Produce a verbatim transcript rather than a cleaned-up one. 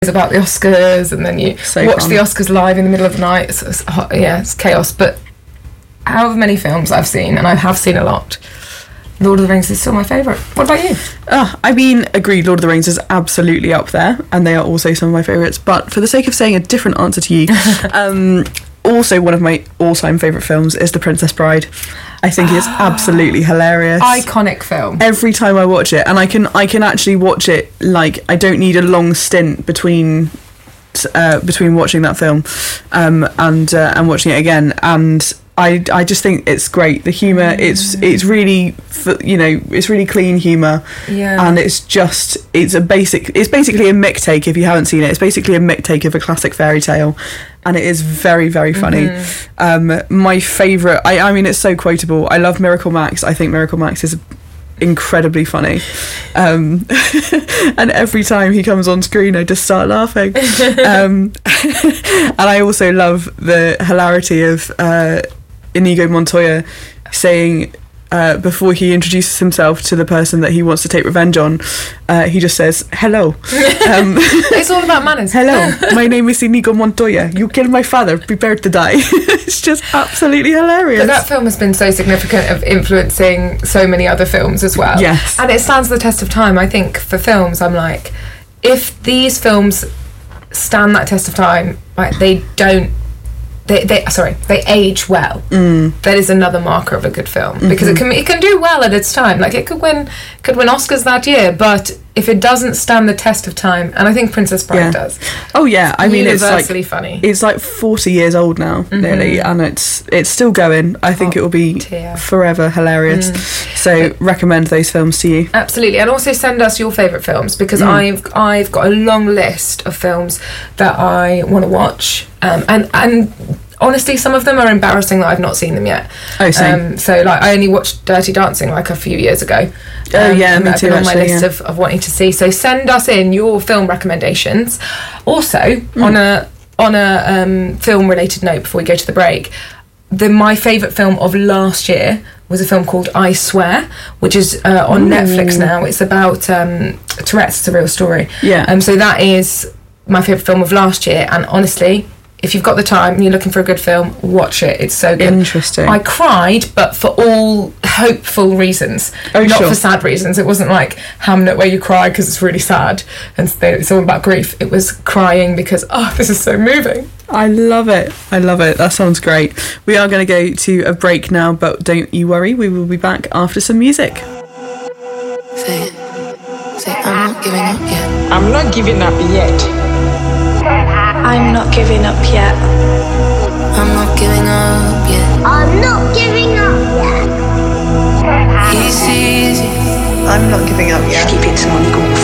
about the Oscars, and then you So watch fun. the Oscars live in the middle of the night. It's, it's hot, yeah, it's chaos. But however many films I've seen, and I have seen a lot, Lord of the Rings is still my favourite. What about you? Uh, I mean, agreed, Lord of the Rings is absolutely up there, and they are also some of my favourites. But for the sake of saying a different answer to you, um, also one of my all-time favourite films is The Princess Bride. I think it's absolutely hilarious. Iconic film. Every time I watch it, and I can I can actually watch it, like, I don't need a long stint between uh, between watching that film um, and uh, and watching it again, and I, I just think it's great. The humour, it's it's really, you know, it's really clean humour, Yeah. and it's just it's a basic it's basically a Mick take if you haven't seen it. It's basically a Mick take of a classic fairy tale, and it is very, very funny. Mm-hmm. Um, my favourite, I, I mean, it's so quotable. I love Miracle Max. I think Miracle Max is incredibly funny. Um, and every time he comes on screen, I just start laughing. um, and I also love the hilarity of uh, Inigo Montoya saying, Uh, before he introduces himself to the person that he wants to take revenge on, uh, he just says, hello. Um, It's all about manners. hello, my name is Inigo Montoya. You killed my father, prepare to die. It's just absolutely hilarious. But that film has been so significant of influencing so many other films as well. Yes. And it stands the test of time. I think for films, I'm like, if these films stand that test of time, like they don't, They, they sorry, they age well. Mm. That is another marker of a good film, because it can it can do well at its time. Like it could win could win Oscars that year, but if it doesn't stand the test of time, and I think Princess Bride Yeah. does. Oh yeah, I mean it's like Universally funny. it's like forty years old now, nearly, and it's it's still going. I think Oh, it will be dear. forever hilarious. So recommend those films to you. Absolutely, and also send us your favourite films, because I've I've got a long list of films that I want to watch, um, and and honestly, some of them are embarrassing that I've not seen them yet. Oh, same. Um, so like I only watched Dirty Dancing like a few years ago. Oh, yeah, and me that's too, been on my actually, list yeah. of, of wanting to see. So send us in your film recommendations. Also, on a on a um, film related note, before we go to the break, the my favourite film of last year was a film called I Swear, which is uh, on Netflix now. It's about um, Tourette's. It's a real story. Yeah. Um. So that is my favourite film of last year, and honestly, if you've got the time and you're looking for a good film, watch it. It's so good. Interesting. I cried, but for all hopeful reasons, Oh, not sure. for sad reasons. It wasn't like Hamnet where you cry because it's really sad and it's all about grief. It was crying because, oh, this is so moving. I love it. I love it. That sounds great. We are going to go to a break now, but don't you worry. We will be back after some music. Say it. Say, I'm not giving up yet. I'm not giving up yet. I'm not giving up yet.